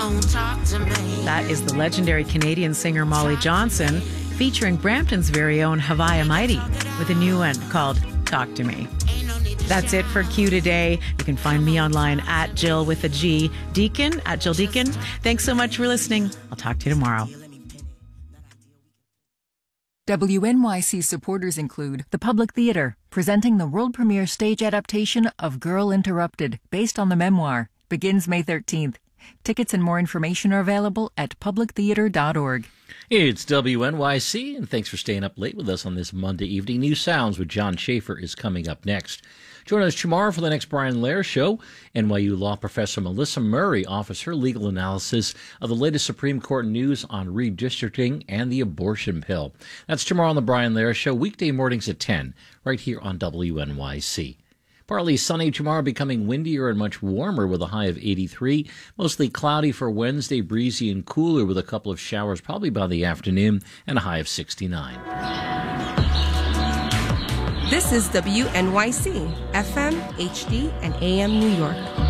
That is the legendary Canadian singer Molly Johnson, featuring Brampton's very own Havaya Mighty with a new one called Talk to Me. That's it for Q today. You can find me online at Jill with a G, Deacon at Jill Deacon. Thanks so much for listening. I'll talk to you tomorrow. WNYC supporters include the Public Theatre, presenting the world premiere stage adaptation of Girl Interrupted, based on the memoir. Begins May 13th. Tickets and more information are available at publictheatre.org. It's WNYC, and thanks for staying up late with us on this Monday evening. New Sounds with John Schaefer is coming up next. Join us tomorrow for the next Brian Lehrer Show. NYU law professor Melissa Murray offers her legal analysis of the latest Supreme Court news on redistricting and the abortion pill. That's tomorrow on the Brian Lehrer Show, weekday mornings at 10, right here on WNYC. Partly sunny tomorrow, becoming windier and much warmer with a high of 83. Mostly cloudy for Wednesday, breezy and cooler with a couple of showers probably by the afternoon and a high of 69. This is WNYC, FM, HD, and AM New York.